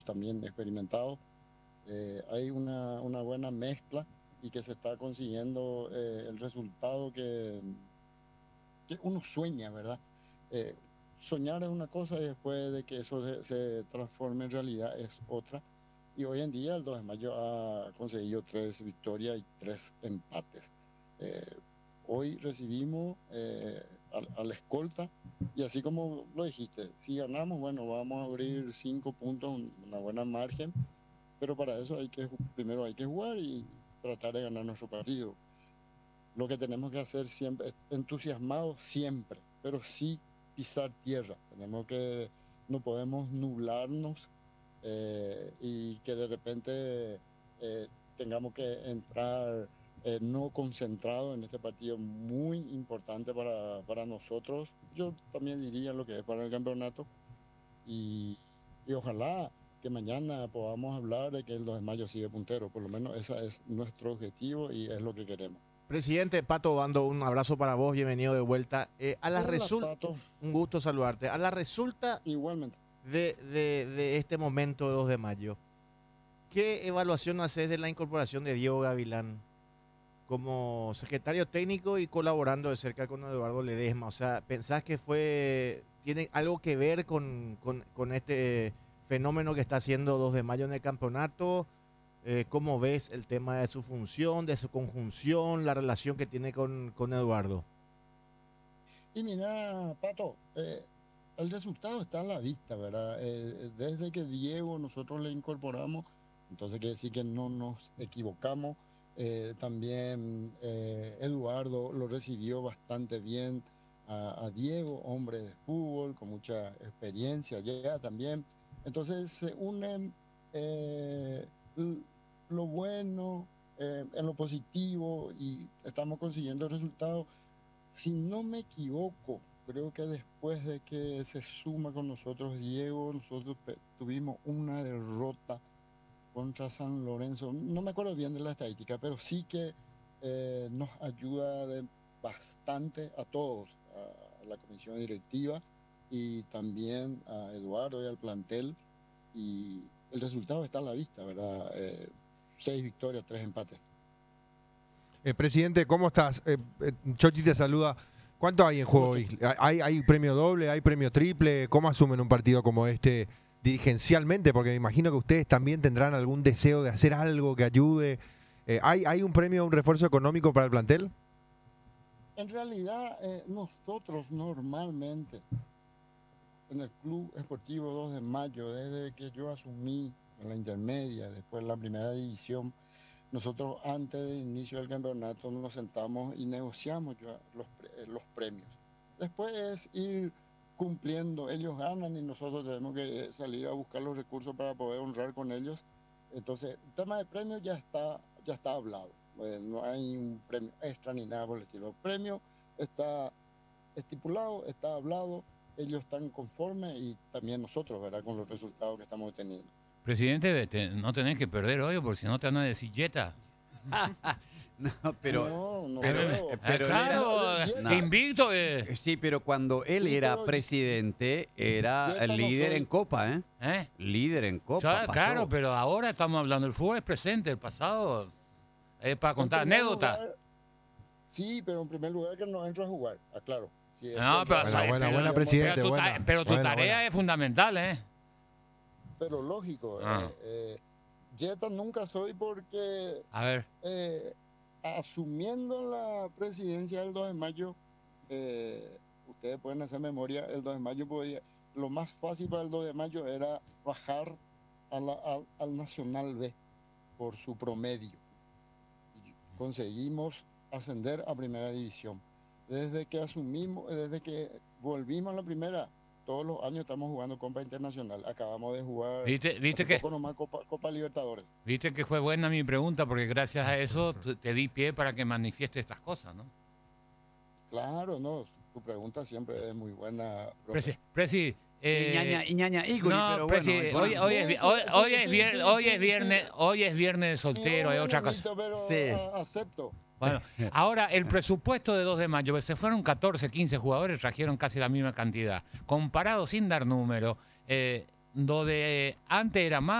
también experimentados. Hay una buena mezcla y que se está consiguiendo el resultado que uno sueña, ¿verdad? Eh, Soñar es una cosa y después de que eso se transforme en realidad es otra. Y hoy en día el 2 de mayo ha conseguido 3 victorias y 3 empates. Eh, Hoy recibimos al escolta y así como lo dijiste, si ganamos, bueno, vamos a abrir 5 puntos, una buena margen, pero para eso primero hay que jugar y tratar de ganar nuestro partido. Lo que tenemos que hacer siempre, entusiasmados siempre, pero sí pisar tierra. No podemos nublarnos y que de repente tengamos que entrar no concentrado en este partido muy importante para nosotros. Yo también diría lo que es para el campeonato y, y ojalá que mañana podamos hablar de que el 2 de mayo sigue puntero. Por lo menos ese es nuestro objetivo y es lo que queremos. Presidente Pato Bando, un abrazo para vos, bienvenido de vuelta. Hola, Pato. Un gusto saludarte. A la resulta Igualmente. de este momento 2 de mayo, ¿qué evaluación haces de la incorporación de Diego Gavilán como secretario técnico y colaborando de cerca con Eduardo Ledesma? O sea, ¿pensás que tiene algo que ver con este fenómeno que está haciendo 2 de mayo en el campeonato? ¿Cómo ves el tema de su función, de su conjunción, la relación que tiene con Eduardo? Y mira, Pato, el resultado está a la vista, ¿verdad? Desde que Diego nosotros le incorporamos, entonces quiere decir que no nos equivocamos. También Eduardo lo recibió bastante bien a Diego, hombre de fútbol, con mucha experiencia ya también. Entonces se unen lo bueno en lo positivo y estamos consiguiendo resultados. Si no me equivoco, creo que después de que se suma con nosotros Diego, nosotros tuvimos una derrota contra San Lorenzo. No me acuerdo bien de la estadística, pero sí que nos ayuda bastante a todos, a la comisión directiva y también a Eduardo y al plantel. Y el resultado está a la vista, ¿verdad? 6 victorias, 3 empates. Presidente, ¿cómo estás? Chochi te saluda. ¿Cuánto hay en juego hoy? ¿Hay premio doble? ¿Hay premio triple? ¿Cómo asumen un partido como este dirigencialmente? Porque me imagino que ustedes también tendrán algún deseo de hacer algo que ayude. ¿Hay un premio, un refuerzo económico para el plantel? En realidad, nosotros normalmente en el Club Esportivo 2 de Mayo, desde que yo asumí en la intermedia, después en la primera división, nosotros antes del inicio del campeonato nos sentamos y negociamos ya los premios. Después es ir cumpliendo, ellos ganan y nosotros tenemos que salir a buscar los recursos para poder honrar con ellos. Entonces, el tema de premios ya está hablado. No hay un premio extra ni nada por el estilo. El premio está estipulado, está hablado, ellos están conformes y también nosotros, ¿verdad? Con los resultados que estamos teniendo. Presidente, no tenés que perder hoy porque si no te van a decir Jetta. No, pero claro, invicto. Sí, pero cuando él era presidente, era líder en Copa, ¿eh? Líder en Copa. Claro, pero ahora estamos hablando, el fútbol es presente, el pasado es para contar anécdotas. Sí, pero en primer lugar que no entro a jugar, aclaro. No, buena, presidente. Pero tu tarea es fundamental, ¿eh? Pero lógico, Jetta nunca soy porque a ver. Asumiendo la presidencia del 2 de mayo, ustedes pueden hacer memoria, el 2 de mayo lo más fácil para el 2 de mayo era bajar al Nacional B por su promedio. Conseguimos ascender a primera división. Desde que volvimos a la primera, todos los años estamos jugando Copa Internacional. Acabamos de jugar ¿Viste que poco nomás Copa Libertadores. Viste que fue buena mi pregunta porque gracias a eso te di pie para que manifieste estas cosas, ¿no? Claro, no. Tu pregunta siempre es muy buena. Presi, Ñaña Igor, no, pero Presi, bueno. Hoy es viernes de soltero, hay otra cosa. Sí. Acepto. Bueno, ahora el presupuesto de 2 de mayo, se fueron 14, 15 jugadores, trajeron casi la misma cantidad. Comparado sin dar número, Lo de antes era más.